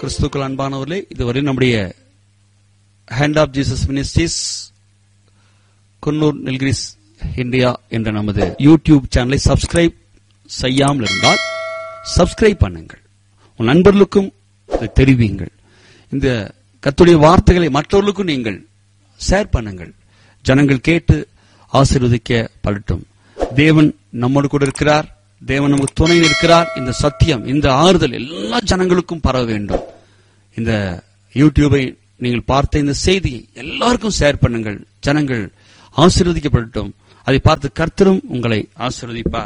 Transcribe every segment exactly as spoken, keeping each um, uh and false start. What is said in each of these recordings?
கிறிஸ்துக்கள் அன்பானவர்களே, இதுவரை நம்முடைய hand of Jesus ministries Coonoor Nilgiris India என்ற நமது யூடியூப் சேனலை சப்ஸ்கிரைப் செய்யாமல் இருந்தால் சப்ஸ்கிரைப் பண்ணுங்கள். உன் நண்பர்களுக்கும் இதை தெரிவியுங்கள். இந்த கர்த்தருடைய வார்த்தைகளை மற்றவர்களுக்கும் நீங்கள் ஷேர் பண்ணுங்கள். ஜனங்கள் கேட்டு ஆசீர்வதிக்கப்படட்டும். தேவன் நம்மோடு கூட இருக்கிறார். தேவன் நமக்கு துணை இருக்கிறார். இந்த சத்தியம், இந்த ஆறுதல் எல்லா ஜனங்களுக்கும் பரவ வேண்டும். இந்த யூடியூபை நீங்கள் பார்த்த இந்த செய்தியை எல்லாருக்கும் ஷேர் பண்ணுங்கள். ஜனங்கள் ஆசீர்வதிக்கப்படட்டும். அதை பார்த்து கர்த்தரும் உங்களை ஆசீர்வதிப்பார்.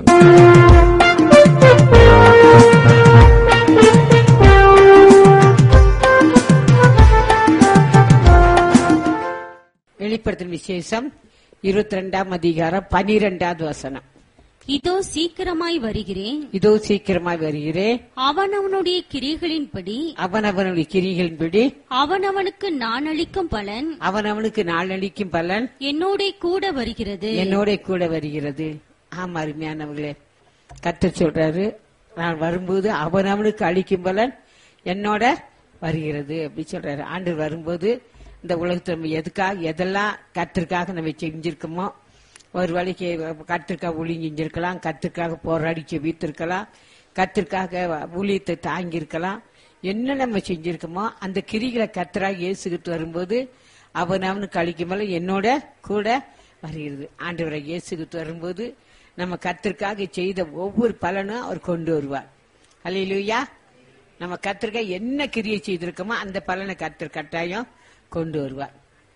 வெளிப்படுத்தும் விசேஷம் இருபத்தி ரெண்டாம் அதிகாரம் பனிரெண்டாவது வசனம். இதோ சீக்கிரமாய் வருகிறேன், இதோ சீக்கிரமாய் வருகிறேன், அவனவனுடைய கிரியைகளின்படி அவனவனுடைய கிரிகளின்படி அவனவனுக்கு நான் அளிக்கும் பலன் அவனவனுக்கு நாள் அளிக்கும் பலன் என்னோட கூட வருகிறது, என்னோட கூட வருகிறது. ஆமா, அருமையானவர்களே, கர்த்தர் சொல்றாரு, நான் வரும்போது அவனவனுக்கு அளிக்கும் பலன் என்னோட வருகிறது அப்படி சொல்றாரு. ஆண்டவர் வரும்போது இந்த உலகத்துல நம்ம எதுக்காக எதெல்லாம் கர்த்தருக்காக நம்ம செஞ்சிருக்கோமோ, ஒரு வேலைக்கு கர்த்தருக்காக ஊழியம் செஞ்சிருக்கலாம், கர்த்தருக்காக போராடி செபித்திருக்கலாம், கர்த்தருக்காக ஊழியத்தை தாங்கி இருக்கலாம். என்ன நம்ம செஞ்சிருக்கோமோ அந்த கிரிகளை கர்த்தராக இயேசுகிட்டு வரும்போது அவன் அவனுக்கு அளிக்கும் போல என்னோட கூட வருகிறது. ஆண்டவரை இயேசுகிட்டு வரும்போது நம்ம கர்த்தருக்காக செய்த ஒவ்வொரு பலனும் அவர் கொண்டு வருவார். அல்லேலூயா. நம்ம கர்த்தருக்காக என்ன கிரியை செய்திருக்கோமோ அந்த பலனை கர்த்தர் கட்டாயம் கொண்டு வருவார்.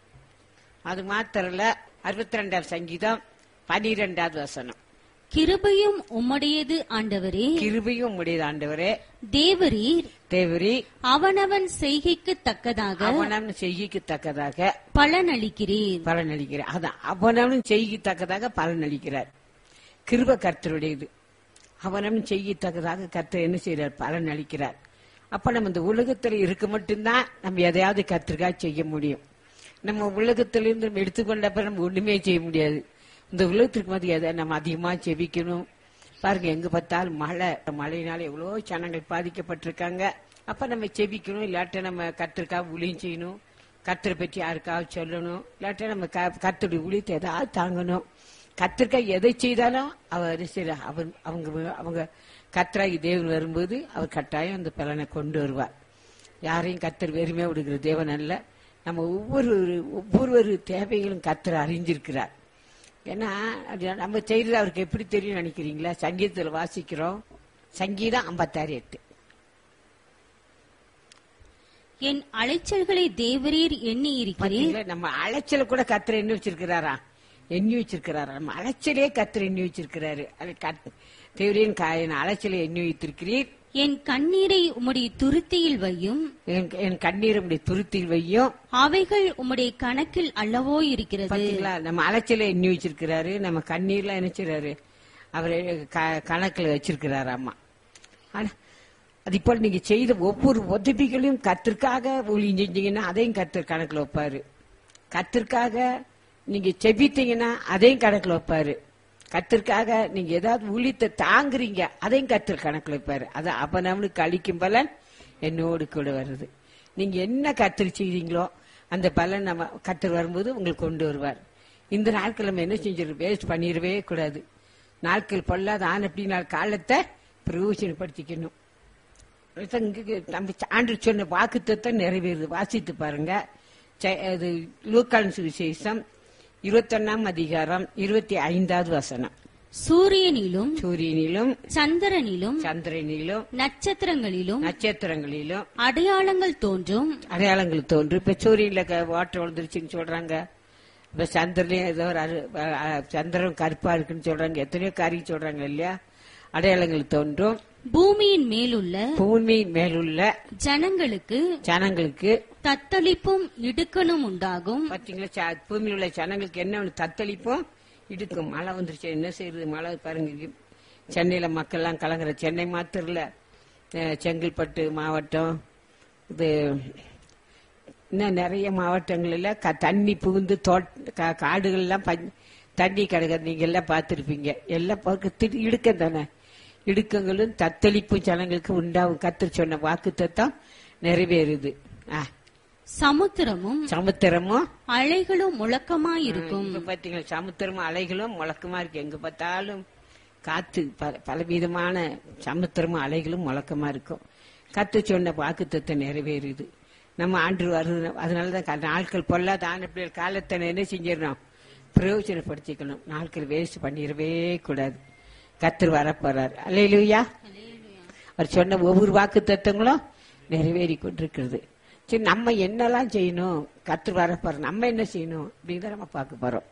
அது மாத்திரல, அறுபத்தி ரெண்டாவது சங்கீதம் பனிரெண்டாவது வசனம். கிருபையும் உம்முடையது ஆண்டவரே, கிருபையும் உம்முடையது ஆண்டவரே, தேவரீர் தேவரீ அவனவன் செய்கைக்கு தக்கதாக அவனவன் செய்கைக்கு தக்கதாக பலன் அளிக்கிறீர். பலன் அளிக்கிறார். அதான், அவனவன் செய்கைக்கு தக்கதாக பலன் அளிக்கிறார். கிருபை கர்த்தருடையது. அவனவன் செய்யத்தக்கதாக கர்த்தர் என்ன செய்யறார்? பலன் அளிக்கிறார். அப்ப நம்ம இந்த உலகத்துல இருக்க மட்டும்தான் நம்ம எதையாவது கர்த்தருக்காக செய்ய முடியும். நம்ம உலகத்திலிருந்து நம்ம எடுத்துக்கொண்டப்ப நம்ம ஒண்ணுமே செய்ய முடியாது. இந்த உலகத்திற்கு மத்திய எதை நம்ம அதிகமா செபிக்கணும். பாருங்க, எங்க பார்த்தாலும் மழை, மழையினால எவ்வளவோ ஜனங்கள் பாதிக்கப்பட்டிருக்காங்க. அப்ப நம்ம செபிக்கணும். இல்லாட்ட நம்ம கர்த்தருக்காக ஊழியம் செய்யணும், கர்த்தரை பற்றி யாருக்காவது சொல்லணும், இல்லாட்ட நம்ம கர்த்தருடைய ஊழியத்தை ஏதாவது தாங்கணும். கர்த்தருக்காக எதை செய்தாலும் அவர் அவன் அவங்க அவங்க கர்த்தராகி தேவன் வரும்போது அவர் கட்டாயம் அந்த பலனை கொண்டு வருவார். யாரையும் கர்த்தர் வெறுமையா விடுகிற தேவன் அல்ல. நம்ம ஒவ்வொரு ஒவ்வொரு தேவைகளும் கர்த்தர் அறிஞ்சிருக்கிறார். ஏன்னா நம்ம செய்யறது அவருக்கு எப்படி தெரியும் நினைக்கிறீங்களா? சங்கீதத்தில் வாசிக்கிறோம், சங்கீதம் ஐம்பத்தாறு எட்டு. என் அலைச்சல்களை தேவரீர் எண்ணி இருக்கிறீர். நம்ம அலைச்சல கூட கர்த்தர் எண்ணி வச்சிருக்கிறாரா? எண்ணி வச்சிருக்கிறாரா? நம்ம அலைச்சலே கர்த்தர் எண்ணி வச்சிருக்கிறாரு. தேவரின் அலைச்சலை எண்ணி வைத்திருக்கிறீர். என் கண்ணீரை உம்முடைய துருத்தியில் வையும், என் கண்ணீரை உம்முடைய துருத்தியில் வையும், அவைகள் உம்முடைய கணக்கில் அல்லவோ இருக்கிறது. பாத்தீங்களா? நம்ம அலைச்சலை எண்ணி வச்சிருக்கிறாரு, நம்ம கண்ணீர்லாம் நினைச்சிறாரு அவரை கணக்குல வச்சிருக்கிறாரு. அம்மா, ஆனா அது இப்போ நீங்க செய்த ஒவ்வொரு உதவிகளையும் கர்த்தருக்காக ஊழியம் செஞ்சீங்கன்னா அதையும் கர்த்தர் கணக்குல வைப்பாரு. கர்த்தருக்காக நீங்க செபித்தீங்கன்னா அதையும் கணக்குல வைப்பாரு. கர்த்தருக்காக நீங்க ஏதாவது ஊழியத்தை தாங்குறீங்க, அதையும் கர்த்தர் கணக்குல வைப்பாரு. அது அப்ப நம்மளுக்கு அளிக்கும் பலன் என்னோடு கூட வருது. நீங்க என்ன கர்த்தர் செய்றீங்களோ அந்த பலன் நம்ம கர்த்தர் வரும்போது உங்களுக்கு கொண்டு வருவார். இந்த நாட்கள் நம்ம என்ன செஞ்சிருக்கோம்? வேஸ்ட் பண்ணிடவே கூடாது. நாட்கள் பொல்லாத ஆன அப்படின்னா காலத்தை பிரயோஜனப்படுத்திக்கணும். நம்ம ஆண்டு சொன்ன வாக்குத்தத்தை நிறைவேறுது. வாசித்து பாருங்க. லூக்கான் சுவிசேஷம் இருபத்தி ஒன்னாம் அதிகாரம் இருபத்தி ஐந்தாவது வசனம். சூரியனிலும் சூரியனிலும் சந்திரனிலும் சந்திரனிலும் நட்சத்திரங்களிலும் நட்சத்திரங்களிலும் அடையாளங்கள் தோன்றும் அடையாளங்கள் தோன்றும். இப்ப சூரியன்ல வாட்டர் விழுந்துருச்சுன்னு சொல்றாங்க. இப்ப சந்திரலையும் ஏதோ சந்திரன் கருப்பா இருக்குன்னு சொல்றாங்க. எத்தனையோ காரியம் சொல்றாங்க இல்லையா? அடையாளங்கள் தோன்றும். பூமியின் மேலுள்ள பூமியின் மேலுள்ள ஜனங்களுக்கு ஜனங்களுக்கு தத்தளிப்பும் இடுக்கணும் உண்டாகும். பாத்தீங்களா? பூமியில் உள்ள ஜனங்களுக்கு என்ன தத்தளிப்பும் இடுக்கும். மழை வந்துருச்சு, என்ன செய்யறது? மழை பாருங்க, சென்னையில மக்கள் எல்லாம் கலங்குற. சென்னை மாத்திரம் இல்ல, செங்கல்பட்டு மாவட்டம், இது இன்னும் நிறைய மாவட்டங்கள்ல தண்ணி புகுந்து காடுகள் எல்லாம் தண்ணி கிடக்குது. நீங்க எல்லாம் பார்த்திருப்பீங்க. எல்லாம் பார்க்க இடுக்கம் தானே. இடுக்கங்களும் தத்தளிப்பும் ஜனங்களுக்கு உண்டாகும். கர்த்தர் சொன்ன வாக்கு தத்தம் நிறைவேறுது. ஆ, சமுத்திரமும் சமுத்திரமும் அலைகளும் முழக்கமாயிருக்கும். இப்ப பாத்தீங்களா, சமுத்திரமும் அலைகளும் முழக்கமா இருக்கு. எங்க பார்த்தாலும் காத்து பல- பலவிதமான சமுத்திரமும் அலைகளும் முழக்கமா இருக்கும். கத்து சொன்ன வாக்குத்தத்தை நிறைவேறுது. நம்ம ஆண்டு வருது. அதனாலதான் க- நாட்கள் பொல்லாத ஆண்டு காலத்தை என்ன செஞ்சிடணும், பிரயோஜனப்படுத்திக்கணும். நாட்கள் வேஸ்ட் பண்ணிடவே கூடாது. கத்தர் வரப்போறார். அல்லேலூயா. அவர் சொன்ன ஒவ்வொரு வாக்கு தத்துவங்களும் நிறைவேறி கொண்டிருக்கிறது. சரி, நம்ம என்னெல்லாம் செய்யணும், கத்தர் வரப்போற நம்ம என்ன செய்யணும் அப்படிங்கிறத நம்ம பார்க்க போறோம்.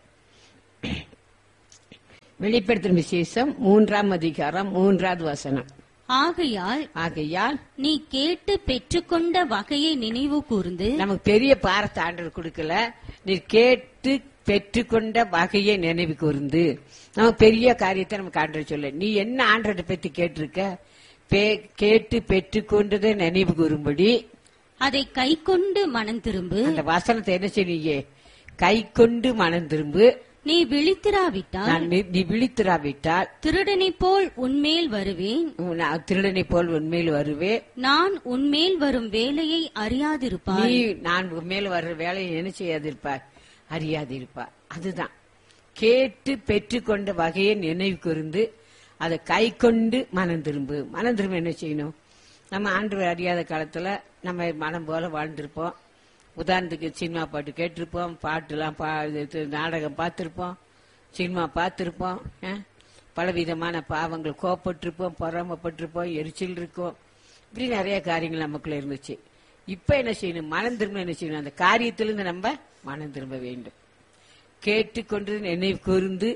வெளிப்படுத்தும் விசேஷம் மூன்றாம் அதிகாரம் மூன்றாவது வசனம். ஆகையால் ஆகையால் நீ கேட்டு பெற்றுக்கொண்ட வகையை நினைவு கூர்ந்து நமக்கு பெரிய பாரத்தை ஆண்டவர் கொடுக்கல, நீ கேட்டு பெற்றுக்கொண்ட வகையை நினைவு கூர்ந்து. நமக்கு பெரிய காரியத்தை நமக்கு ஆண்டவர் சொல்ல, நீ என்ன ஆண்டவரை பத்தி கேட்டிருக்க, பே- கேட்டு பெற்றுக்கொண்டதை நினைவு கூறும்படி அதை கைக்கொண்டு மனம் திரும்பு. அந்த வசனத்தை என்ன செய்வீங்க, கை கொண்டு மனம் திரும்பு. நீ விழித்திராவிட்டால் நான் நீ- நீ விழித்திராவிட்டால் திருடனைப் போல் உன்மேல் வருவேன். நான் திருடனை போல் உண்மையில் வருவேன். நான் உன்மேல் வரும் வேலையை நீ அறியாதிருப்பாய். நான் மேல் வர்ற வேலையை என்ன செய்யாதிருப்பார், அறியாதிருப்பார். அதுதான் கேட்டு பெற்றுக்கொண்ட வகையை நினைவு கூர்ந்து அதை கை கொண்டு மனம் திரும்பு. மனம் திரும்ப என்ன செய்யணும், நம்ம ஆண்டவர் அறியாத காலத்துல நம்ம மனம் போல வாழ்ந்திருப்போம். உதாரணத்துக்கு சினிமா பாட்டு கேட்டிருப்போம், பாட்டுலாம் பா இது நாடகம் பார்த்திருப்போம், சினிமா பார்த்திருப்போம். அஹ், பலவிதமான பாவங்கள், கோபப்பட்டிருப்போம், பொறாமப்பட்டிருப்போம், எரிச்சல் இருக்கும். இப்படி நிறைய காரியங்கள் நமக்குள்ள இருந்துச்சு. இப்ப என்ன செய்யணும், மனம் திரும்ப என்ன செய்யணும், அந்த காரியத்திலிருந்து நம்ம மனம் திரும்ப வேண்டும். கேட்டுக்கொண்டு நினைவு கூர்ந்து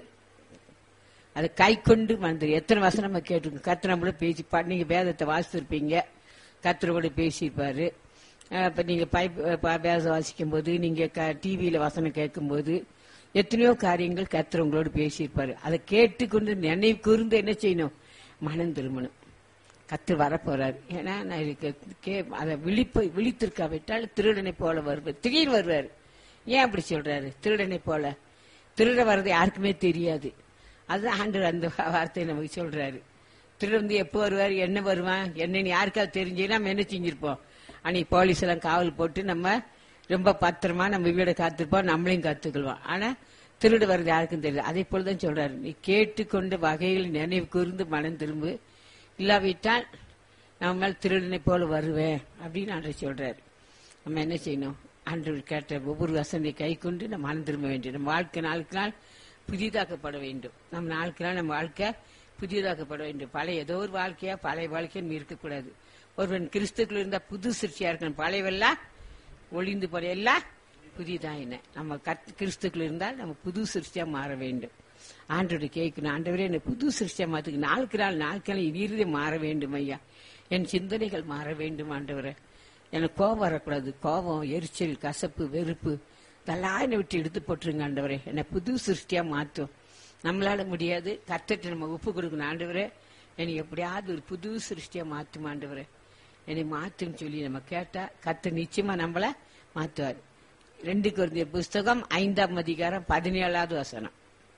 அதை கை கொண்டு மறந்துரு. எத்தனை வசனம் நம்ம கேட்டிருக்கோம். கர்த்தர் நம்மள பேசி பா- நீங்க வேதத்தை வாசித்திருப்பீங்க, கர்த்தரோட பேசியிருப்பாரு. அஹ் இப்ப நீங்க பைப் ப- வேதம் வாசிக்கும் போது, நீங்க டிவியில வசனம் கேட்கும் போது எத்தனையோ காரியங்கள் கர்த்தர் உங்களோட பேசியிருப்பாரு. அதை கேட்டுக்கொண்டு நினைவு கூர்ந்து என்ன செய்யணும், மனம் திரும்பணும். கர்த்தர் வரப்போறாரு. ஏன்னா நான் இதுக்கு கே- அதை விழிப்ப விழித்திருக்காவிட்டால் திருடனை போல வருவார். திடீர்னு வருவாரு. ஏன் அப்படி சொல்றாரு, திருடனை போல? திருட வர்றது யாருக்குமே தெரியாது. அதுதான் ஆண்டவர் அந்த வார்த்தையை நமக்கு சொல்றாரு. திருட வந்து எப்போ வருவார், என்ன வருவான், என்னன்னு யாருக்காவது தெரிஞ்சு நம்ம என்ன செஞ்சிருப்போம், அன்னைக்கு போலீஸ் எல்லாம் காவல் போட்டு நம்ம ரொம்ப பத்திரமா நம்ம வீட காத்திருப்போம், நம்மளையும் காத்துக்கொள்வோம். ஆனா திருடு வர்றது யாருக்கும் தெரியல. அதே போலதான் சொல்றாரு, நீ கேட்டுக்கொண்ட வகையில் நினைவு கூர்ந்து மனம் திரும்பு, இல்லாவிட்டால் நம்ம மேல் திருடனை போல வருவேன் அப்படின்னு ஆண்டவர் சொல்றாரு. நம்ம என்ன செய்யணும், ஆண்டவர் கேட்ட ஒவ்வொரு வசனத்தை கை கொண்டு நம்ம மனம் திரும்ப வேண்டும். நம்ம வாழ்க்கை நாளுக்கு நாள் புதிதாக்கப்பட வேண்டும். நம்ம நாளுக்கு நாள் நம்ம வாழ்க்கை புதிதாக்கப்பட வேண்டும். பழைய ஏதோ ஒரு வாழ்க்கையா பழைய வாழ்க்கைன்னு இருக்கக்கூடாது. ஒருவன் கிறிஸ்துக்குள்ள இருந்தா புது சிருஷ்டியா இருக்கணும். பழையவெல்லாம் ஒளிந்து போற எல்லாம் புதிதா என்ன. நம்ம கத்- கிறிஸ்துக்குள்ள இருந்தால் நம்ம புது சிருஷ்டியா மாற வேண்டும். ஆண்டோட கேட்கணும், ஆண்டவரே என்ன புது சிருஷ்டியா மாத்துக்கு, நாளுக்கு நாள் நாளுக்கு நாள் இறுதி மாற வேண்டும் ஐயா, என் சிந்தனைகள் மாற வேண்டும் ஆண்டவரே. எனக்கு கோபம் வரக்கூடாது. கோபம், எரிச்சல், கசப்பு, வெறுப்பு இதெல்லாம் என்னை விட்டு எடுத்து போட்டுருங்க ஆண்டவரே. என்னை புது சிருஷ்டியா மாற்றும். நம்மளால முடியாது, கர்த்தர்ட்ட நம்ம ஒப்பு கொடுக்கணும். ஆண்டவரே என்னை எப்படியாவது ஒரு புது சிருஷ்டியா மாற்றும் ஆண்டவரே, என்னை மாத்துன்னு சொல்லி நம்ம கேட்டா கர்த்தர் நிச்சயமா நம்மள மாத்துவார். ரெண்டு கொரிந்தியர் புஸ்தகம் ஐந்தாம் அதிகாரம் பதினேழாவது வசனம்.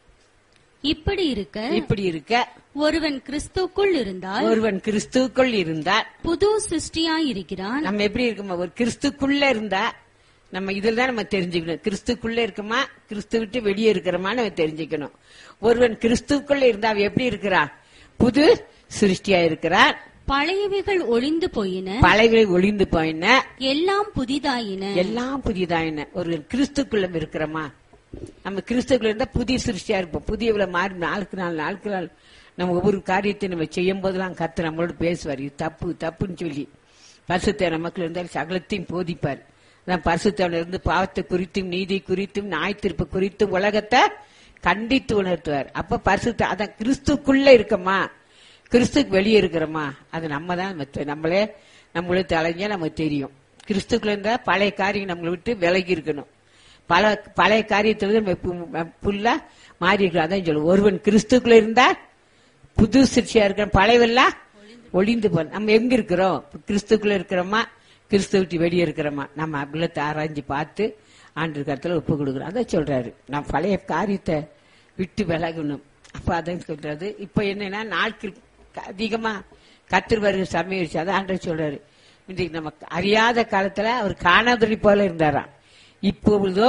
இப்படி இருக்க இப்படி இருக்க ஒருவன் கிறிஸ்துக்குள் இருந்தால் ஒருவன் கிறிஸ்துக்குள் இருந்தால் புது சிருஷ்டியாயிருக்கிறான். நம்ம எப்படி இருக்கோமா, ஒரு கிறிஸ்துக்குள்ள இருந்தா நம்ம இதுல தான் நம்ம தெரிஞ்சுக்கணும். கிறிஸ்துக்குள்ள இருக்கமா, கிறிஸ்து விட்டு வெளியே இருக்கிறோமா நம்ம தெரிஞ்சுக்கணும். ஒருவன் கிறிஸ்துக்குள்ள இருந்தா அவன் எப்படி இருக்கிறான், புது சிருஷ்டியா இருக்கிறான். பழையவைகள் ஒளிந்து போயின, பழையவை ஒளிந்து போயின, எல்லாம் புதிதாயின. எல்லாம் புதியதாயின. ஒரு கிறிஸ்துக்குள்ள இருக்கிறோமா, நம்ம கிறிஸ்துக்குள்ள இருந்தா புதிய சிருஷ்டியா இருப்போம். புதியவளை மாறி நாளுக்கு நாள் நாளுக்கு நாள் நம்ம ஒவ்வொரு காரியத்தை நம்ம செய்யும் போதெல்லாம் கர்த்தர் நம்மளோட பேசுவார். இது தப்பு தப்புன்னு சொல்லி பரிசுத்த நமக்குள்ள இருந்தால் சகலத்தையும் போதிப்பார். பரிசுத்தவன் இருந்து பாவத்தை குறித்தும் நீதி குறித்தும் நியாயத்தீர்ப்பு குறித்தும் உலகத்தை கண்டித்து உணர்த்துவார். அப்ப பரிசுத்த அதான் கிறிஸ்துக்குள்ள இருக்கமா, கிறிஸ்துக்கு வெளியே இருக்கிறோமா, அது நம்ம தான் நம்மளே நம்மளே தலைஞ்சா நமக்கு தெரியும். கிறிஸ்துக்குள்ள இருந்தா பழைய காரியம் நம்மளை விட்டு விலகி இருக்கணும். பல பழைய காரியத்துல புல்லா மாறி இருக்கிறோம். அதான் சொல்லுவோம், ஒருவன் கிறிஸ்துக்குள்ள இருந்தா புது சிருஷ்டியா இருக்கிற, பழையவெல்லாம் ஒளிந்து போ. நம்ம எங்க இருக்கிறோம், கிறிஸ்துக்குள்ள இருக்கிறோமா, கிறிஸ்துவ விட்டு வெளியே இருக்கிறோமா, நம்ம உள்ளத்தை ஆராய்ஞ்சு பார்த்து ஆண்டு கருத்துல ஒப்பு கொடுக்குறோம். அதான் சொல்றாரு, நான் பழைய காரியத்தை விட்டு விலகணும். அப்ப அதான் சொல்றாரு. இப்ப என்னன்னா நாட்கள் அதிகமா கர்த்தர் வருகிற சமயம். அதான் ஆண்டவர் சொல்றாரு, இன்றைக்கு நமக்கு அறியாத காலத்துல அவர் காணாதொழி போல இருந்தாராம். இப்பொழுதோ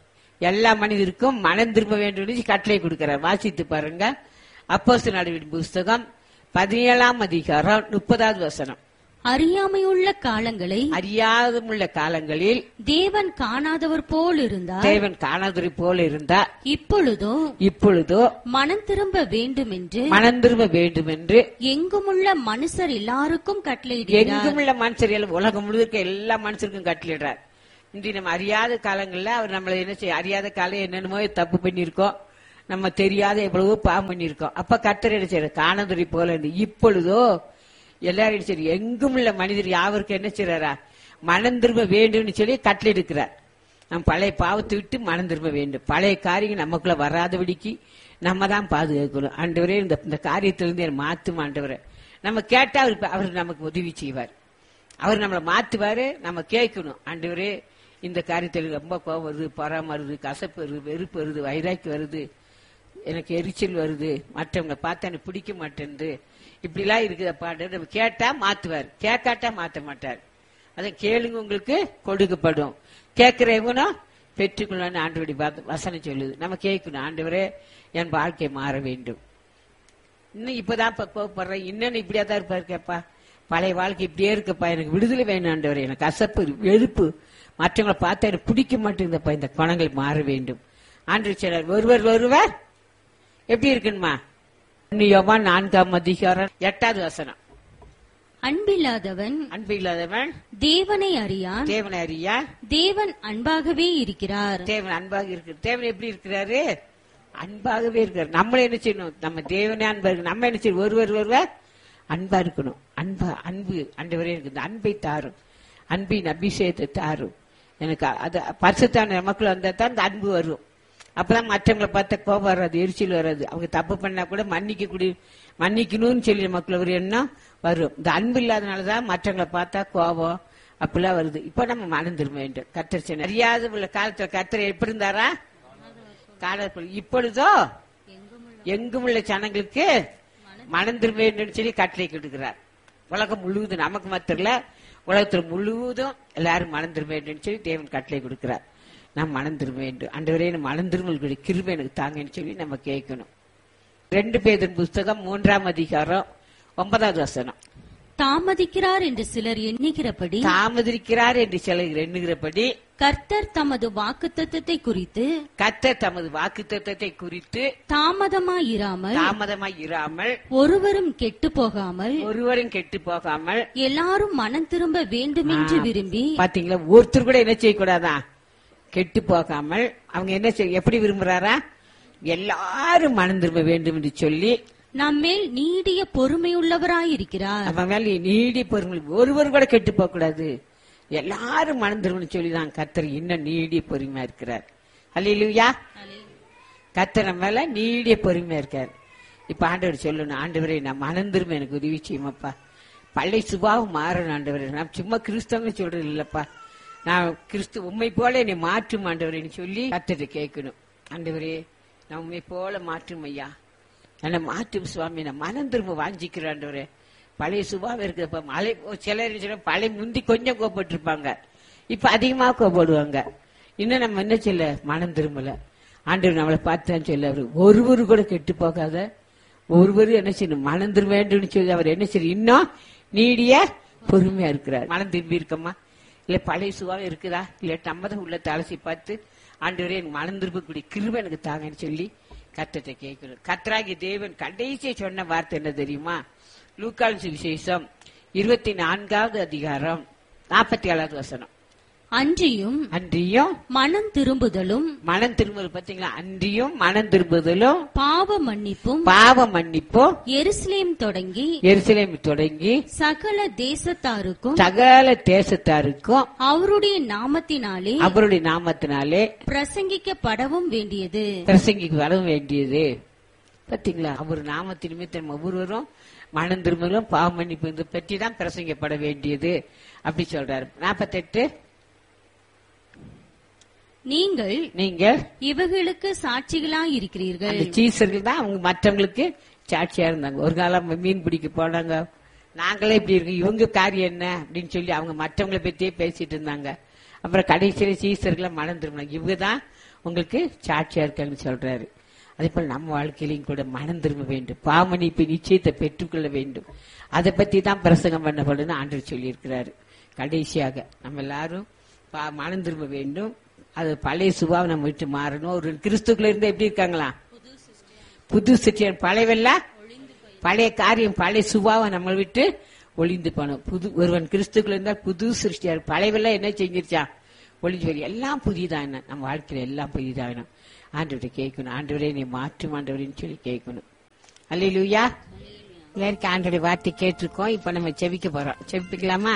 எல்லா மனிதருக்கும் மனம் திரும்ப வேண்டும் கட்டளை கொடுக்கிறார். வாசித்து பாருங்க. அப்போஸ்தலர் நடவடிக்கைகளின் புஸ்தகம் பதினேழாம் அதிகாரம் முப்பதாவது வசனம். அறியாமையுள்ள காலங்களை அறியாதமுள்ள காலங்களில் தேவன் காணாதவர் போல் இருந்தார். தேவன் காணாதவர் போல இருந்தார். இப்பொழுதோ இப்பொழுதோ மனம் திரும்ப வேண்டும் என்று மனம் திரும்ப வேண்டும் என்று எங்குமுள்ள மனுஷர் எல்லாருக்கும் கட்டளையிடுகிறார். எங்குமுள்ள மனுஷர் உலகம் முழுக்க எல்லா மனுஷருக்கும் கட்டளையிடுறார். இன்று நம்ம அறியாத காலங்கள்ல அவர் நம்மள என்ன செய்ய, அறியாத காலம் என்னென்னமோ தப்பு பண்ணிருக்கோம், நம்ம தெரியாத எவ்வளவோ பாவம் பண்ணிருக்கோம். அப்ப கர்த்தர் என்ன செய்யற, காணாதொழி போல இருந்து இப்பொழுதோ எல்லாரும் சரி எங்கும் உள்ள மனிதர் யாவருக்கு என்ன செய்யறாரா, மனம் திரும்ப வேண்டும் சொல்லி கட்டளை எடுக்கிறார். நம்ம பழைய பாவத்தை விட்டு மனம் திரும்ப வேண்டும். பழைய காரியம் நமக்குள்ள வராதபடிக்கு நம்ம தான் பாதுகாக்கணும். ஆண்டவரே இந்த இந்த காரியத்திலிருந்து என்னை மாத்தும் ஆண்டவரே. நம்ம கேட்டா அவர் அவர் நமக்கு உதவி செய்வார். அவர் நம்மளை மாத்துவாரு. நம்ம கேட்கணும், ஆண்டவரே இந்த காரியத்தில் ரொம்ப கோபம் வருது, பொறாம வருது, கசப்பு வருது, வெறுப்பு வருது, வைராக்கி வருது, எனக்கு எரிச்சல் வருது, மற்றவங்களை பார்த்தா எனக்கு பிடிக்க மாட்டேன்து, இப்படிலாம் இருக்குதப்பாண்டு நம்ம கேட்டா மாத்துவார். கேட்காட்டா மாத்த மாட்டார். அதை கேளுங்க உங்களுக்கு கொடுக்கப்படும், கேட்கிறவனும் பெற்றுக்கொள்ளு ஆண்டவருடைய வசனம் சொல்லுது. நம்ம கேட்கணும், ஆண்டவரே என் வாழ்க்கை மாற வேண்டும். இன்னும் இப்பதான் கோவப்படுறேன், இன்னும் இப்படியா தான் இருப்பாரு கேப்பா, பழைய வாழ்க்கை இப்படியே இருக்கப்பா, எனக்கு விடுதலை வேணும் ஆண்டவரே, எனக்கு கசப்பு வெறுப்பு மற்றவங்களை பார்த்தா எனக்கு பிடிக்க மாட்டேங்குதப்பா, இந்த குணங்கள் மாற வேண்டும். ஆண்டவர் சொன்னார், ஒருவர் ஒருவர் எப்படி இருக்குமா, யோவான் நான்காம் அதிகாரம் எட்டாவது வசனம். அன்பில்லாதவன் அன்பில்லாதவன் தேவனை அறியான், தேவனை அறியா, தேவன் அன்பாகவே இருக்கிறார். தேவன் அன்பாக இருக்கு. தேவன் எப்படி இருக்கிறாரு, அன்பாகவே இருக்காரு. நம்மள என்ன செய்யணும், நம்ம தேவனே அன்பா இருக்கு, நம்ம என்ன செய்யணும், ஒருவர் ஒருவர் அன்பா இருக்கணும். அன்பா அன்பு ஆண்டவரே எனக்கு இந்த அன்பை தாரும், அன்பின் அபிஷேகத்தை தாரும், எனக்கு அது பரிசுத்தான நமக்குள்ள வந்தா தான் இந்த அன்பு வரும். அப்பதான் மற்றவங்களை பார்த்தா கோபம் வராது, எரிச்சல் வராது. அவங்க தப்பு பண்ணா கூட மன்னிக்க கூடிய மன்னிக்கணும்னு சொல்லி நமக்குள்ள ஒரு எண்ணம் வரும். இந்த அன்பு இல்லாதனாலதான் மற்றவங்களை பார்த்தா கோபம் அப்படிலாம் வருது. இப்ப நம்ம மனம் திரும்ப வேண்டும். கர்த்தர் அறியாத உள்ள காலத்துல கர்த்தர் எப்படி இருந்தாரா, காலத்தில் இப்பொழுதோ எங்கும் உள்ள ஜனங்களுக்கு மனம் திரும்ப வேண்டும் சொல்லி கட்டளை கொடுக்கிறார். உலகம் முழுவதும், நமக்கு மாத்திரம் இல்ல, உலகத்துல முழுவதும் எல்லாரும் மனம் திரும்ப வேண்டும் சொல்லி தேவன் கட்டளை கொடுக்கிறார். நாம் மனம் திரும்ப வேண்டும். ஆண்டவரே மனம் திரும்ப கிருபை எனக்கு தாங்கன்னு சொல்லி நம்ம கேட்கணும். ரெண்டு பேரின் புஸ்தகம் மூன்றாம் அதிகாரம் ஒன்பதாவது வசனம். தாமதிக்கிறார் என்று சிலர் எண்ணுகிறபடி தாமதிக்கிறார் என்று சிலர் எண்ணுகிறபடி கர்த்தர் தமது வாக்குத்தத்தத்தை குறித்து கர்த்தர் தமது வாக்குத்தத்தத்தை குறித்து தாமதமாயிராமல் தாமதமாய் இராமல் ஒருவரும் கெட்டு போகாமல் ஒருவரும் கெட்டு போகாமல் எல்லாரும் மனம் திரும்ப வேண்டும் என்று விரும்பி. பாத்தீங்களா, ஒருத்தர் கூட என்ன செய்யக்கூடாதான், கெட்டு போகாமல். அவங்க என்ன செய்ய எப்படி விரும்புறாரா, எல்லாரும் மனம் திரும்ப வேண்டும் என்று சொல்லி நம்மேல் நீடிய பொறுமையுள்ளவராயிருக்கிறார். நம்ம மேல நீடிய பொறுமை, ஒருவர் கூட கெட்டு போக கூடாது, எல்லாரும் மனம் திரும்பணும் சொல்லி தான் கர்த்தர் இன்னும் நீடிய பொறுமையா இருக்கிறார். அல்லேலூயா. கர்த்தர் நம்ம மேல நீடிய பொறுமையா இருக்கார். இப்ப ஆண்டவர் சொல்லணும், ஆண்டவரே நான் மனம் திரும்ப எனக்கு உதவி செய்யுமாப்பா, பழைய சுபாவம் மாறணும் ஆண்டவரே, நான் சும்மா கிறிஸ்தவங்க சொல்றது இல்லப்பா, நான் கிறிஸ்து உண்மை போல என்னை மாற்றும் ஆண்டவரேன்னு சொல்லி கர்த்தரை கேட்கணும். ஆண்டவரே நான் உண்மை போல மாற்றும் ஐயா, என்னை மாற்றும் சுவாமி, நான் மனம் திரும்ப வாஞ்சிக்கிறேன் ஆண்டவரே. பழைய சுபாவம் இருக்கிறப்ப மழை சிலர் பழைய முந்தி கொஞ்சம் கோபப்பட்டிருப்பாங்க, இப்ப அதிகமா கோபப்படுவாங்க. இன்னும் நம்ம என்ன சொல்ல, மனம் திரும்பல. ஆண்டவர் நம்மளை பார்த்தான் சொல்ல, அவரு ஒருவரு கூட கெட்டு போகாத, ஒருவரு என்ன செய்யணும், மனம் திரும்ப வேண்டும் சொல்லி அவர் என்ன செய்ய இன்னும் நீடிய பொறுமையா இருக்கிறார். மனம் திரும்பி இருக்கமா, இல்ல பழைய சுபாவம் இருக்குதா, இல்ல நம்ம தான் உள்ள தலசி பார்த்து ஆண்டவரே எனக்கு மனம் திரும்பக்கூடிய கிருபை எனக்கு தாங்கன்னு சொல்லி கர்த்தரை கேட்கணும். கர்த்தராகிய தேவன் கடைசியை சொன்ன வார்த்தை என்ன தெரியுமா, லூக்கால் சுவிசேஷம் இருபத்தி நான்காவது அதிகாரம் நாற்பத்தி ஏழாவது வசனம். அன்றியும் அன்றியும் மனம் திரும்புதலும் மனம் திரும்புதல் பாத்தீங்களா, அன்றியும் மனம் திரும்புதலும் பாவ மன்னிப்பும் பாவ மன்னிப்பும் எருசலேம் தொடங்கி எருசலேம் தொடங்கி சகல தேசத்தாருக்கும் சகல தேசத்தாருக்கும் அவருடைய நாமத்தினாலே அவருடைய நாமத்தினாலே பிரசங்கிக்கப்படவும் வேண்டியது பிரசங்கிக்கப்படவும் வேண்டியது. பாத்தீங்களா, அவர் நாமத்தின் நிமித்தம் ஒவ்வொருவரும் மனம் திரும்பலும் பாவ மன்னிப்பு இதை பற்றி தான் பிரசங்கப்பட வேண்டியது அப்படி சொல்றாரு. நாற்பத்தெட்டு நீங்கள் நீங்கள் இவர்களுக்கு சாட்சிகளாய் இருக்கிறீர்கள். சீசர்கள் தான் அவங்க மற்றவங்களுக்கு சாட்சியா இருந்தாங்க. ஒரு காலம் மீன் பிடிக்க போனாங்க, நாங்களே இப்படி இருக்கு, இவங்க காரியம் என்ன அப்படின்னு சொல்லி அவங்க மற்றவங்களை பத்தியே பேசிட்டு இருந்தாங்க. அப்புறம் கடைசியில சீசர்களை மனம் திரும்பினாங்க. இவங்கதான் உங்களுக்கு சாட்சியா இருக்காங்கன்னு சொல்றாரு. அதே போல நம்ம வாழ்க்கையிலையும் கூட மனம் திரும்ப வேண்டும், பாவமன்னிப்பு நிச்சயத்தை பெற்றுக்கொள்ள வேண்டும். அதை பத்தி தான் பிரசங்கம் பண்ணப்படுன்னு ஆண்டவர் சொல்லி இருக்கிறாரு. கடைசியாக நம்ம எல்லாரும் மனம் திரும்ப வேண்டும். அது பழைய சுபாவை நம்ம விட்டு மாறணும். ஒரு கிறிஸ்துக்குள்ள இருந்தா எப்படி இருக்காங்களா? புது சிற்றியர். பழையவல்ல பழைய காரியம், பழைய சுபாவை நம்ம விட்டு ஒளிந்து போனோம். புது ஒருவன் கிறிஸ்துக்குள்ள இருந்தால் புது சிருஷ்டியார். பழையவெல்லாம் என்ன செஞ்சிருச்சா? ஒளிஞ்சு. எல்லாம் புதிதான நம்ம வாழ்க்கையில எல்லாம் புதிதாகணும். ஆண்டவரை கேட்கணும், ஆண்டவரே நீ மாற்றும் ஆண்டவரேன்னு சொல்லி கேட்கணும். அல்லேலூயா. எல்லாருக்கும் ஆண்டவருடைய வார்த்தை கேட்டிருக்கோம். இப்ப நம்ம செவிக்க போறோம். செவிக்கலாமா?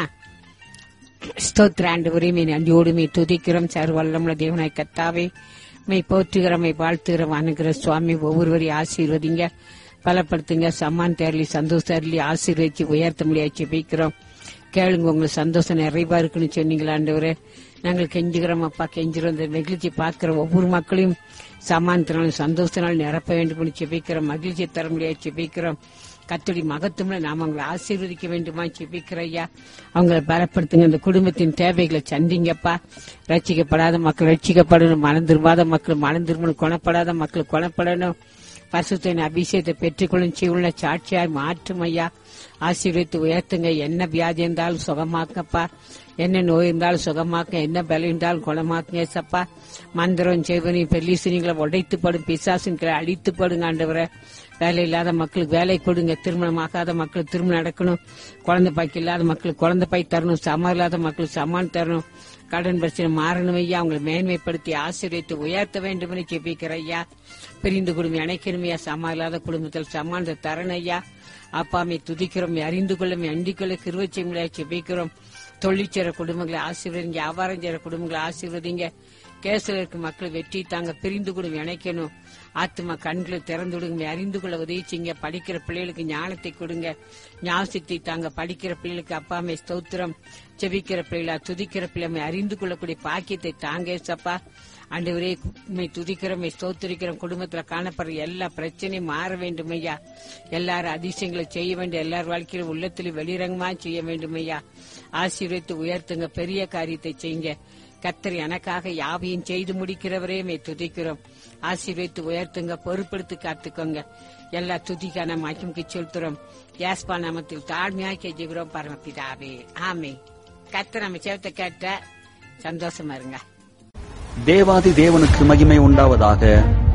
ஸ்தோத்திர ஆண்டவரே, மே நன்றியோடு மே துதிக்கிறோம். சர்வல்லமுள்ள தேவனாய் கர்த்தாவே, மே போற்றுகிறோம், மே வாழ்த்துகிறோம். அனுகிற சுவாமி ஒவ்வொருவரையும் ஆசீர்வதிங்க, பலப்படுத்துங்க. சம்மான் தேரலி சந்தோஷ தேரலி ஆசீர்வதிச்சு உயர்த்த முடியாது செபிக்கிறோம். கேளுங்க, உங்களுக்கு சந்தோஷம் நிறைவா இருக்குன்னு சொன்னீங்களா ஆண்டவரே. நாங்கள் கெஞ்சுகிறோம் அப்பா, கெஞ்சுறோம். இந்த மகிழ்ச்சி பார்க்கிற ஒவ்வொரு மக்களையும் சமானத்தினாலும் சந்தோஷத்தினாலும் நிரப்ப வேண்டும் செபிக்கிறோம். மகிழ்ச்சியை தர முடியாது செபிக்கிறோம். கத்தோடி மகத்துவம்ல நாம் அவங்களை ஆசீர்வதிக்க வேண்டுமா செபிக்கிற ஐயா. அவங்களை பலப்படுத்துங்க. இந்த குடும்பத்தின் தேவைகளை சந்திங்கப்பா. ரட்சிக்கப்படாத மக்கள் ரட்சிக்கப்படணும், மனம் திரும்பாத மக்கள் மனம் திரும்பணும், குணப்படாத மக்கள் குணப்படணும். பரிசுத்தத்தின் அபிஷேகத்தை பெற்றுக்கொள்ளும் செய்யுள்ள சாட்சியாய் மாற்றும் ஐயா. ஆசீர்வதித்து உயர்த்துங்க. என்ன வியாதி இருந்தாலும் சுகமாக்கப்பா, என்ன நோய் இருந்தாலும் சுகமாக்க, என்ன பலம் இருந்தாலும் குணமாக்குங்க சப்பா. மந்திரம் செய்வனி பெல்லிசினிகளை உடைத்துப்படும், பிசாசின்களை அழித்துப்படுங்க ஆண்டவரை. வேலை இல்லாத மக்களுக்கு வேலை கொடுங்க, திருமணம் ஆகாத மக்களுக்கு திருமணம் நடக்கணும், குழந்தை பாய்க்கு இல்லாத மக்களுக்கு குழந்தை பாய் தரணும், சமான் இல்லாத மக்களுக்கு சமான் தரணும், கடன் பிரச்சனை மாறணும் ஐயா. அவங்களை மேன்மைப்படுத்தி ஆசீர்வதித்து உயர்த்த வேண்டும் என்று ஜெபிக்கிற ஐயா. பிரிந்து குடும்பம் இணைக்கணுமையா, சமா இல்லாத குடும்பத்தில் சமானத்தை தரணும் ஐயா. அப்பாமை துதிக்கிறோம், அறிந்து கொள்ளும் அண்டிக் கொள்ள கிருபை செய்ய ஜெபிக்கிறோம். தொழிற்சேர குடும்பங்களை ஆசீர்வதிங்க, வியாபாரம் செய்யற குடும்பங்களை ஆசீர்வதிங்க. கேசல இருக்க மக்கள் வெற்றி தாங்க, பிரிந்து குடும்பம் இணைக்கணும். ஆத்மா கண்களை திறந்து விடுங்க, அறிந்து கொள்ள உதவிச்சிங்க. படிக்கிற பிள்ளைகளுக்கு ஞானத்தை கொடுங்க, ஞாபகத்தை தாங்க. படிக்கிற பிள்ளைகளுக்கு அப்பாமை ஸ்தோத்திரம். செவிக்கிற பிள்ளைகளா துதிக்கிற பிள்ளைமை அறிந்து கொள்ளக்கூடிய பாக்கியத்தை தாங்க சப்பா. ஆண்டவரே துதிக்கிறோம், ஸ்தோத்திரிக்கிறோம். குடும்பத்துல காணப்படுற எல்லா பிரச்சனையும் மாற வேண்டும் ஐயா. எல்லாரும் அதிசயங்களை செய்ய வேண்டும், எல்லார் வாழ்க்கையிலும் உள்ளத்திலும் வெளிரங்கமா செய்ய வேண்டும் ஐயா. ஆசீர்வதித்து உயர்த்துங்க, பெரிய காரியத்தை செய்யுங்க. கர்த்தர் எனக்காக யாவையும் செய்து முடிக்கிறவரே மே துதிக்கிறோம். ஆசீர்வதித்து உயர்த்துங்க, பொறுப்படுத்தி காத்துக்கோங்க. எல்லா துதிக்கான மகிமைக்கு செலுத்துறோம். யாஸ்பா நாமத்தில் தாழ்மையாக கெஞ்சுகிறோம் பரமபிதாவே, ஆமே. கர்த்தர் நம்ம சேவத்தை கேட்ட சந்தோஷமா இருங்க. தேவாதி தேவனுக்கு மகிமை உண்டாவதாக.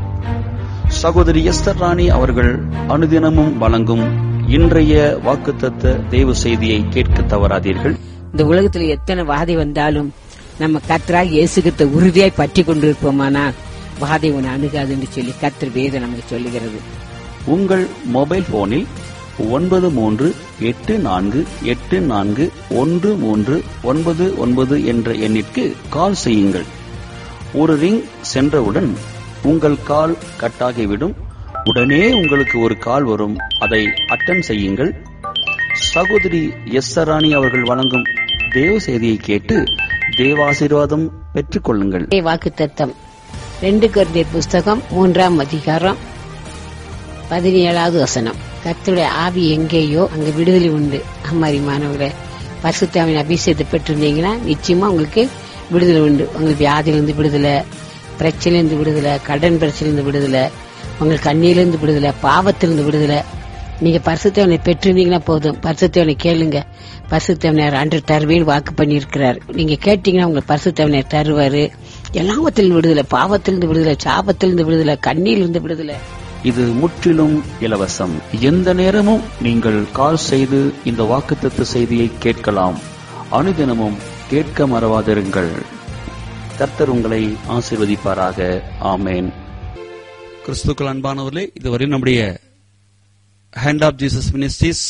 சகோதரி எஸ்தர் ராணி அவர்கள் அனுதினமும் வழங்கும் இன்றைய வாக்குத்தத்த தேவ செய்தியை கேட்க தவறாதீர்கள். இந்த உலகத்துல எத்தனை வாதை வந்தாலும் நம்ம கர்த்தராக இயேசுகிட்ட உறுதியாய் பற்றி கொண்டிருப்போமானால் வாதை உன்னை அணுகாது என்று சொல்லி கர்த்தர் வேதம் நமக்கு சொல்லுகிறது. உங்கள் மொபைல் போனில் ஒன்பது மூன்று எட்டு நான்கு எட்டு நான்கு ஒன்று மூன்று ஒன்பது ஒன்பது என்ற எண்ணிற்கு கால் செய்யுங்கள். ஒரு ரிங் சென்றவுடன் உங்கள் கால் கட்டாகிவிடும். உடனே உங்களுக்கு ஒரு கால் வரும், அதை அட்டன் செய்யுங்கள். சகோதரி எஸ் ராணி அவர்கள் வழங்கும் தேவ செய்தியை கேட்டு தேவாசீர்வாதம் பெற்றுக் கொள்ளுங்கள். வாக்குத்தத்தம் ரெண்டு கொரிந்தியர் புஸ்தகம் மூன்றாம் அதிகாரம் பதினேழாவது வசனம். கர்த்தருடைய ஆவி எங்கேயோ அங்க விடுதலை உண்டு. அம்மாரி மாணவர்களே, பரிசுத்தாவின் அபிஷேகத்தை பெற்றிருந்தீங்கன்னா நிச்சயமா உங்களுக்கு விடுதலை உண்டு. உங்களுக்கு வியாதியிலிருந்து விடுதலை, பிரச்சனையிலிருந்து விடுதலை, கடன் பிரச்சனையிலிருந்து விடுதலை, உங்களுக்கு கண்ணியிலிருந்து விடுதலை, பாவத்திலிருந்து விடுதலை. நீங்க பரிசுத்தவனை பெற்றிருந்தீங்கன்னா போதும். பரிசுத்தவனை கேளுங்க. பரிசுத்தவனர் அன்று தருவேன் வாக்கு பண்ணியிருக்கிறார். நீங்க கேட்டீங்கன்னா உங்களுக்கு பரிசுத்தவனர் தருவாரு. எல்லாவத்திலிருந்து விடுதலை, பாவத்திலிருந்து விடுதலை, சாபத்திலிருந்து விடுதலை, கண்ணியிலிருந்து விடுதலை. இது முற்றிலும் இலவசம். எந்த நேரமும் நீங்கள் கால் செய்து இந்த வாக்குத்தத்த செய்தியை கேட்கலாம். அனுதினமும் கேட்க மறவாதிருங்கள். கர்த்தர் உங்களை ஆசீர்வதிப்பாராக. ஆமேன். கிறிஸ்துக்கள் அன்பானவர்களே, இதுவரை நம்முடைய hand of Jesus ministries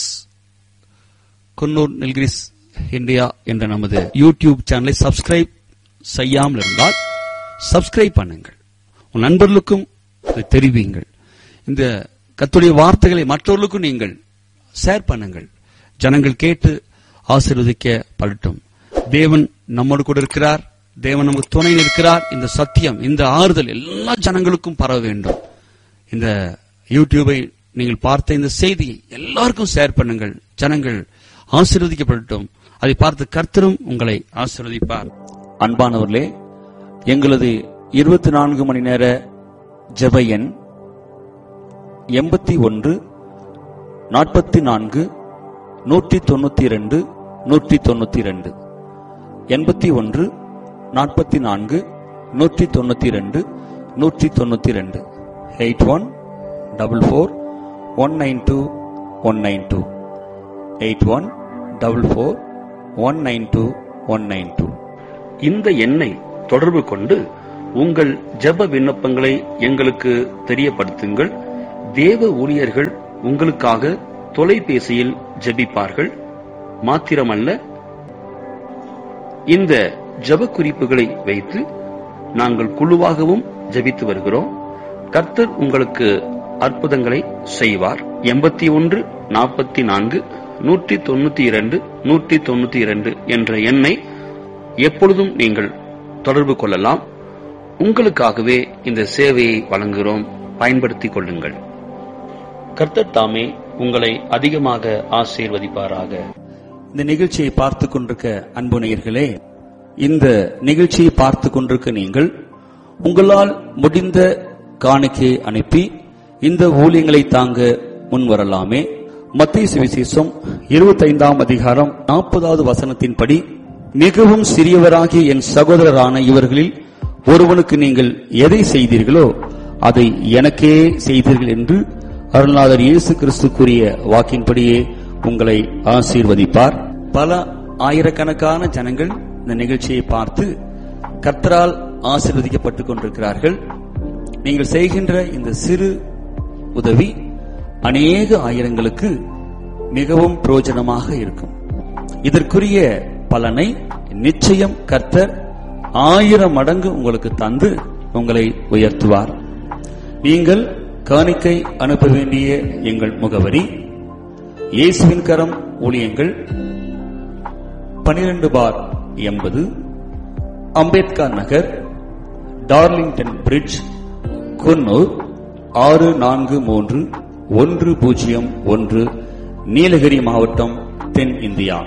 Coonoor Nilgiris India என்ற நமது யூடியூப் சேனலை சப்ஸ்கிரைப் செய்யாமல் இருந்தால் சப்ஸ்கிரைப் பண்ணுங்கள். உன் நண்பர்களுக்கும் தெரிவிங்கள். இந்த கர்த்தருடைய வார்த்தைகளை மற்றவர்களுக்கும் நீங்கள் ஷேர் பண்ணுங்கள். ஜனங்கள் கேட்டு ஆசீர்வதிக்கப்படட்டும். தேவன் நம்மோடு கூட இருக்கிறார். தேவன் நமக்கு துணை இருக்கிறார். இந்த சத்தியம், இந்த ஆறுதல் எல்லா ஜனங்களுக்கும் பரவ வேண்டும். இந்த யூடியூபை நீங்கள் பார்த்த இந்த செய்தியை எல்லாருக்கும் ஷேர் பண்ணுங்கள். ஜனங்கள் ஆசீர்வதிக்கப்படட்டும். அதை பார்த்து கர்த்தரும் உங்களை ஆசீர்வதிப்பார். அன்பானவர்களே, எங்களது இருபத்தி நான்கு மணி நேர ஜெப எண் எண்பத்தி ஒன்று நாற்பத்தி நான்கு நூற்றி தொண்ணூத்தி இரண்டு நூற்றி தொண்ணூத்தி இரண்டு எண்பத்தி ஒன்று நாற்பத்தி நான்கு நூற்றி தொண்ணூத்தி இரண்டு நூற்றி தொண்ணூத்தி இரண்டு eight one double four one nine two one nine two eight one double four one nine two one nine two. இந்த எண்ணை தொடர்பு கொண்டு உங்கள் ஜெப விண்ணப்பங்களை எங்களுக்கு தெரியப்படுத்துங்கள். தேவ ஊழியர்கள் உங்களுக்காக தொலைபேசியில் ஜெபிப்பார்கள். மாத்திரமல்ல, இந்த ஜெப குறிப்புகளை வைத்து நாங்கள் குழுவாகவும் ஜெபித்து வருகிறோம். கர்த்தர் உங்களுக்கு அற்புதங்களை செய்வார். எண்பத்தி ஒன்று நாற்பத்தி நான்கு நூற்றி தொண்ணூத்தி இரண்டு நூற்றி தொண்ணூத்தி இரண்டு என்ற எண்ணை எப்பொழுதும் நீங்கள் தொடர்பு கொள்ளலாம். உங்களுக்காகவே இந்த சேவையை வழங்குகிறோம். பயன்படுத்திக் கொள்ளுங்கள். கர்த்தர் தாமே உங்களை அதிகமாக ஆசீர்வதிப்பாராக. இந்த நிகழ்ச்சியை பார்த்துக் கொண்டிருக்க அன்பு நேயர்களே, இந்த நிகழ்ச்சியை பார்த்துக் கொண்டிருக்க நீங்கள் உங்களால் முடிந்த காணிக்கையை அனுப்பி இந்த ஊழியங்களை தாங்க முன்வரலாமே. மத்தேயு சுவிசேஷம் இருபத்தி ஐந்தாம் அதிகாரம் நாற்பதாவது வசனத்தின்படி, மிகவும் சிறியவராகிய என் சகோதரரான இவர்களில் ஒருவனுக்கு நீங்கள் எதை செய்தீர்களோ அதை எனக்கே செய்தீர்கள் என்று அருள்நாதர் இயேசு கிறிஸ்து கூறிய வாக்கின்படியே உங்களை ஆசீர்வதிப்பார். பல ஆயிரக்கணக்கான ஜனங்கள் இந்த நிகழ்ச்சியை பார்த்து கர்த்தரால் ஆசீர்வதிக்கப்பட்டுக் கொண்டிருக்கிறார்கள். நீங்கள் செய்கின்ற இந்த சிறு உதவி அநேக ஆயிரங்களுக்கு மிகவும் பிரயோஜனமாக இருக்கும். இதற்குரிய பலனை நிச்சயம் கர்த்தர் ஆயிரம் மடங்கு உங்களுக்கு தந்து உங்களை உயர்த்துவார். நீங்கள் காணிக்கை அனுப்ப வேண்டிய எங்கள் முகவரி: இயேசுவின் கரம் ஊழியங்கள், பனிரெண்டு பார் எண்பது, அம்பேத்கர் நகர், டார்லிங்டன் பிரிட்ஜ், குன்னூர் ஆறு நான்கு மூன்று ஒன்று பூஜ்ஜியம் ஒன்று, நீலகிரி மாவட்டம், தென் India.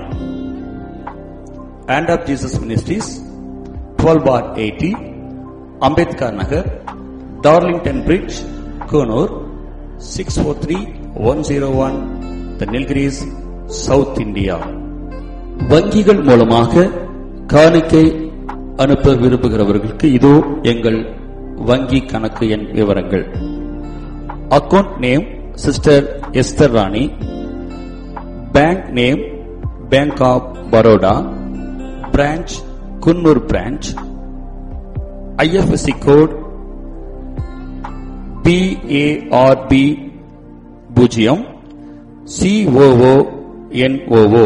Hand of Jesus Ministries, twelve bar eighty, Ambedkar Nagar, Darlington Bridge, Konur, six four three one zero one, The Nilgiris, South India. வங்கிகள் மூலமாக காணிக்கை அனுப்ப விரும்புகிறவர்களுக்கு இதோ எங்கள் வங்கி கணக்கு எண் விவரங்கள். Account name sister Esther Rani, bank name bank of Baroda, branch Coonoor branch, I F S C code B A R B பூஜ்ஜியம் சி ஓ ஓ என் ஓ ஓ.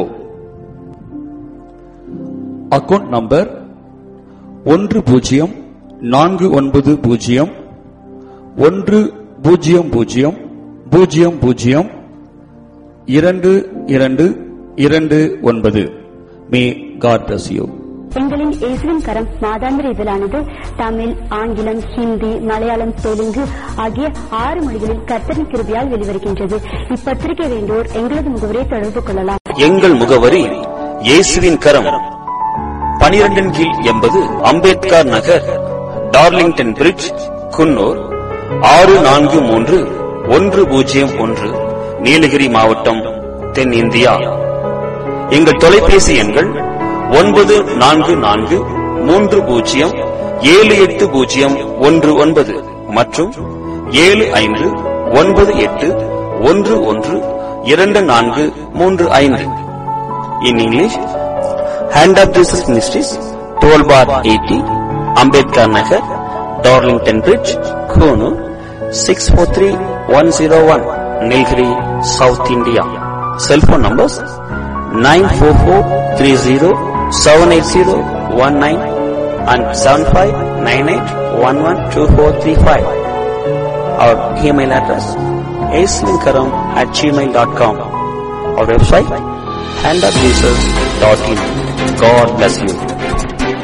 அக்கவுண்ட் நம்பர் ஒன்று பூஜ்ஜியம் நான்கு ஒன்பது பூஜ்ஜியம் ஒன்று பூஜ்ஜியம் பூஜ்ஜியம் பூஜ்ஜியம் பூஜ்ஜியம் இரண்டு இரண்டு இரண்டு ஒன்பது. May God bless you. எங்களின் இயேசுவின் கரம் மாதாந்திர இதழானது தமிழ், ஆங்கிலம், ஹிந்தி, மலையாளம், தெலுங்கு ஆகிய ஆறு மொழிகளில் கர்த்தரின் கிருபையால் வெளிவருகின்றது. இப்பத்திரிகை வேண்டோர் எங்களது முகவரியை தொடர்பு கொள்ளலாம். எங்கள் முகவரி: இயேசுவின் கரம், பனிரெண்டின் கீழ் எண்பது, அம்பேத்கர் நகர், டார்லிங்டன் பிரிட்ஜ், குன்னூர் ஆறு நான்கு மூன்று ஒன்று பூஜ்ஜியம் ஒன்று, நீலகிரி மாவட்டம், தென் இந்தியா. எங்கள் தொலைபேசி எண்கள் ஒன்பது நான்கு நான்கு மூன்று பூஜ்ஜியம் ஏழு எட்டு பூஜ்ஜியம் ஒன்று ஒன்பது மற்றும் ஏழு ஐந்து ஒன்பது எட்டு ஒன்று ஒன்று இரண்டு நான்கு மூன்று ஐந்து. In English, Hand of Jesus Ministries, twelve bar eighty, Ambedkar Nagar, Darlington Bridge, Konur, six four three one zero one, Nilgiri, South India. Cell phone numbers nine four four three zero seven eight zero one nine and seven five nine eight one one two four three five. Our email address aislinkaram at gmail dot com. Our website hand of jesus dot in. God bless you.